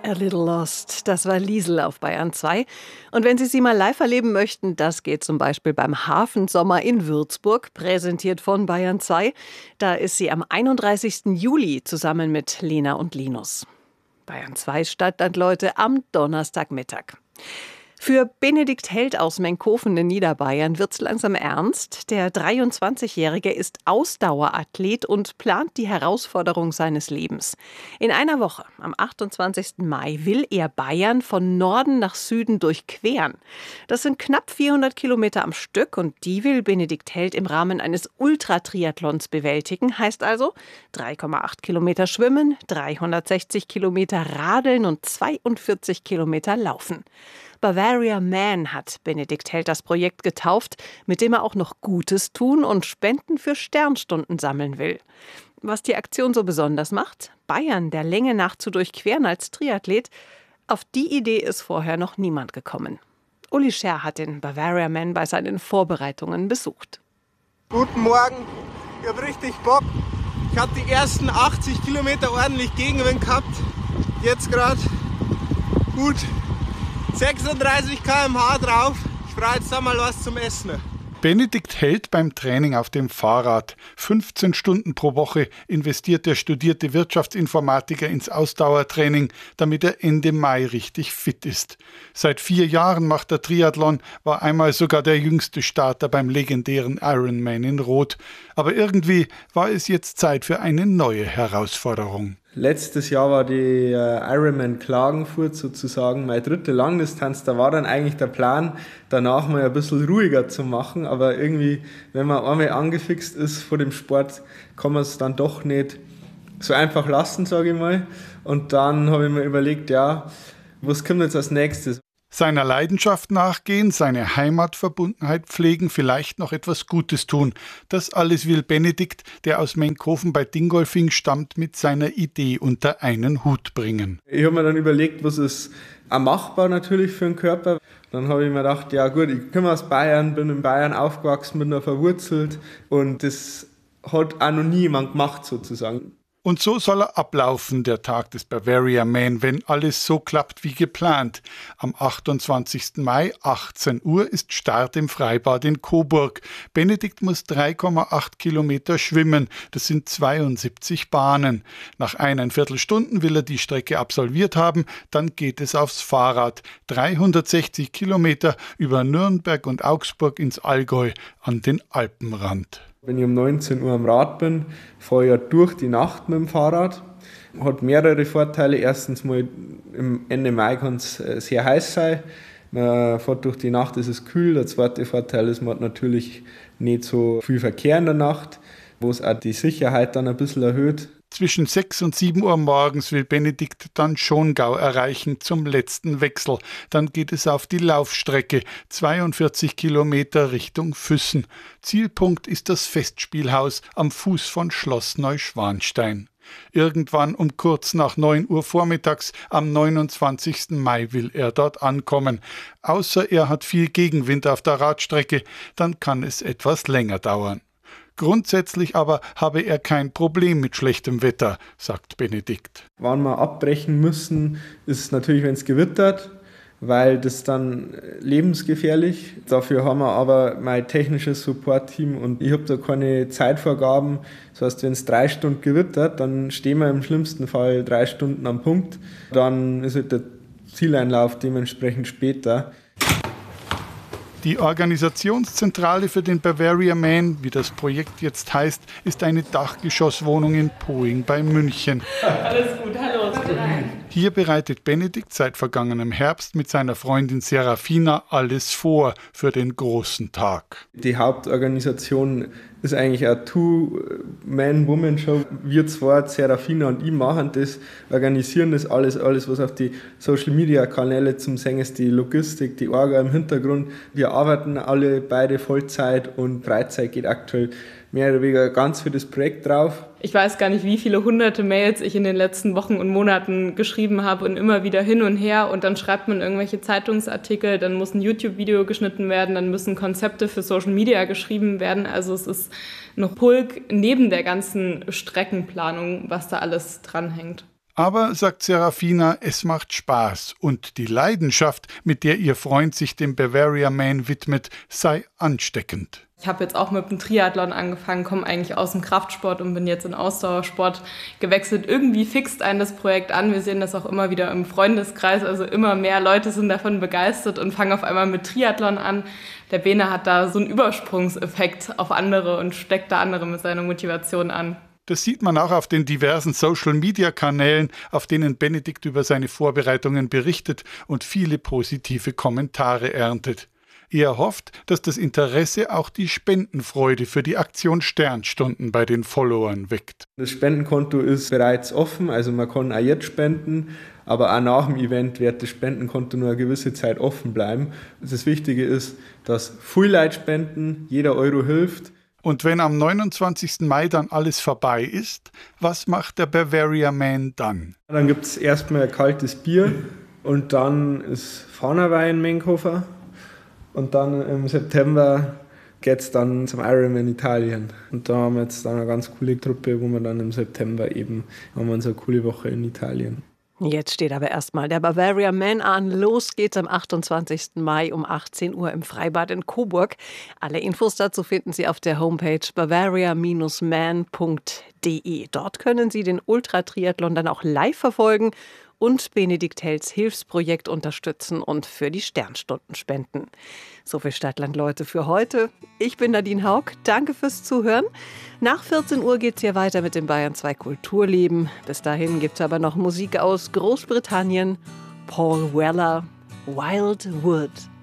A Little Lost, das war Liesl auf Bayern 2. Und wenn Sie sie mal live erleben möchten, das geht zum Beispiel beim Hafensommer in Würzburg, präsentiert von Bayern 2. Da ist sie am 31. Juli zusammen mit Lena und Linus. Bayern 2 Stadtlandleute am Donnerstagmittag. Für Benedikt Held aus Menkhofen in Niederbayern wird's langsam ernst. Der 23-Jährige ist Ausdauerathlet und plant die Herausforderung seines Lebens. In einer Woche, am 28. Mai, will er Bayern von Norden nach Süden durchqueren. Das sind knapp 400 Kilometer am Stück und die will Benedikt Held im Rahmen eines Ultratriathlons bewältigen. Heißt also 3,8 Kilometer schwimmen, 360 Kilometer radeln und 42 Kilometer laufen. Bavaria Man hat Benedikt Held das Projekt getauft, mit dem er auch noch Gutes tun und Spenden für Sternstunden sammeln will. Was die Aktion so besonders macht? Bayern der Länge nach zu durchqueren als Triathlet, auf die Idee ist vorher noch niemand gekommen. Uli Scher hat den Bavaria Man bei seinen Vorbereitungen besucht. Guten Morgen, ich habe richtig Bock. Ich habe die ersten 80 Kilometer ordentlich Gegenwind gehabt. Jetzt gerade gut 36 km/h drauf. Ich brauche jetzt da mal was zum Essen. Benedikt Held beim Training auf dem Fahrrad. 15 Stunden pro Woche investiert der studierte Wirtschaftsinformatiker ins Ausdauertraining, damit er Ende Mai richtig fit ist. Seit 4 Jahren macht er Triathlon, war einmal sogar der jüngste Starter beim legendären Ironman in Rot. Aber irgendwie war es jetzt Zeit für eine neue Herausforderung. Letztes Jahr war die Ironman Klagenfurt sozusagen meine 3. Langdistanz. Da war dann eigentlich der Plan, danach mal ein bisschen ruhiger zu machen. Aber irgendwie, wenn man einmal angefixt ist vor dem Sport, kann man es dann doch nicht so einfach lassen, sage ich mal. Und dann habe ich mir überlegt, ja, was kommt jetzt als nächstes? Seiner Leidenschaft nachgehen, seine Heimatverbundenheit pflegen, vielleicht noch etwas Gutes tun. Das alles will Benedikt, der aus Menkhofen bei Dingolfing stammt, mit seiner Idee unter einen Hut bringen. Ich habe mir dann überlegt, was ist auch machbar natürlich für den Körper. Dann habe ich mir gedacht, ja gut, ich komme aus Bayern, bin in Bayern aufgewachsen, bin da verwurzelt und das hat auch noch nie jemand gemacht sozusagen. Und so soll er ablaufen, der Tag des Bavaria Man, wenn alles so klappt wie geplant. Am 28. Mai, 18 Uhr, ist Start im Freibad in Coburg. Benedikt muss 3,8 Kilometer schwimmen. Das sind 72 Bahnen. Nach 1,25 Stunden will er die Strecke absolviert haben. Dann geht es aufs Fahrrad. 360 Kilometer über Nürnberg und Augsburg ins Allgäu an den Alpenrand. Wenn ich um 19 Uhr am Rad bin, fahre ich ja durch die Nacht mit dem Fahrrad. Hat mehrere Vorteile. Erstens mal, im Ende Mai kann es sehr heiß sein. Man fährt durch die Nacht, ist es kühl. Der zweite Vorteil ist, man hat natürlich nicht so viel Verkehr in der Nacht, wo es auch die Sicherheit dann ein bisschen erhöht. Zwischen 6 und 7 Uhr morgens will Benedikt dann Schongau erreichen zum letzten Wechsel. Dann geht es auf die Laufstrecke, 42 Kilometer Richtung Füssen. Zielpunkt ist das Festspielhaus am Fuß von Schloss Neuschwanstein. Irgendwann um kurz nach 9 Uhr vormittags am 29. Mai will er dort ankommen. Außer er hat viel Gegenwind auf der Radstrecke, dann kann es etwas länger dauern. Grundsätzlich aber habe er kein Problem mit schlechtem Wetter, sagt Benedikt. Wann wir abbrechen müssen, ist es natürlich, wenn es gewittert, weil das dann lebensgefährlich. Dafür haben wir aber mein technisches Support-Team und ich habe da keine Zeitvorgaben. Das heißt, wenn es 3 Stunden gewittert, dann stehen wir im schlimmsten Fall 3 Stunden am Punkt. Dann ist halt der Zieleinlauf dementsprechend später. Die Organisationszentrale für den Bavaria Man, wie das Projekt jetzt heißt, ist eine Dachgeschosswohnung in Poing bei München. Alles gut, hallo. Hier bereitet Benedikt seit vergangenem Herbst mit seiner Freundin Serafina alles vor für den großen Tag. Die Hauptorganisation ist eigentlich eine Two-Man-Woman-Show. Wir zwei, Serafina und ich, machen das, organisieren das alles, was auf die Social-Media-Kanäle zum Singen ist, die Logistik, die Orga im Hintergrund. Wir arbeiten alle beide Vollzeit und Freizeit geht aktuell mehr oder weniger ganz für das Projekt drauf. Ich weiß gar nicht, wie viele hunderte Mails ich in den letzten Wochen und Monaten geschrieben habe und immer wieder hin und her und dann schreibt man irgendwelche Zeitungsartikel, dann muss ein YouTube-Video geschnitten werden, dann müssen Konzepte für Social Media geschrieben werden. Also es ist noch Pulk neben der ganzen Streckenplanung, was da alles dranhängt. Aber, sagt Serafina, es macht Spaß und die Leidenschaft, mit der ihr Freund sich dem Bavaria Man widmet, sei ansteckend. Ich habe jetzt auch mit dem Triathlon angefangen, komme eigentlich aus dem Kraftsport und bin jetzt in Ausdauersport gewechselt. Irgendwie fixt einen das Projekt an. Wir sehen das auch immer wieder im Freundeskreis. Also immer mehr Leute sind davon begeistert und fangen auf einmal mit Triathlon an. Der Bene hat da so einen Übersprungseffekt auf andere und steckt da andere mit seiner Motivation an. Das sieht man auch auf den diversen Social-Media-Kanälen, auf denen Benedikt über seine Vorbereitungen berichtet und viele positive Kommentare erntet. Er hofft, dass das Interesse auch die Spendenfreude für die Aktion Sternstunden bei den Followern weckt. Das Spendenkonto ist bereits offen, also man kann auch jetzt spenden, aber auch nach dem Event wird das Spendenkonto nur eine gewisse Zeit offen bleiben. Das Wichtige ist, dass viele Leute spenden, jeder Euro hilft. Und wenn am 29. Mai dann alles vorbei ist, was macht der Bavaria Man dann? Dann gibt es erstmal ein kaltes Bier und dann ist Fahnerwein in Menkhofer. Und dann im September geht es dann zum Ironman Italien. Und da haben wir jetzt dann eine ganz coole Truppe, wo wir dann im September eben haben wir unsere coole Woche in Italien. Jetzt steht aber erstmal der Bavaria Man an. Los geht's am 28. Mai um 18 Uhr im Freibad in Coburg. Alle Infos dazu finden Sie auf der Homepage bavaria-man.de. Dort können Sie den Ultratriathlon dann auch live verfolgen und Benedikt Hells Hilfsprojekt unterstützen und für die Sternstunden spenden. So viel Stadtland, Leute, für heute. Ich bin Nadine Haug. Danke fürs Zuhören. Nach 14 Uhr geht's hier weiter mit dem Bayern 2 Kulturleben. Bis dahin gibt's aber noch Musik aus Großbritannien. Paul Weller, Wild Wood.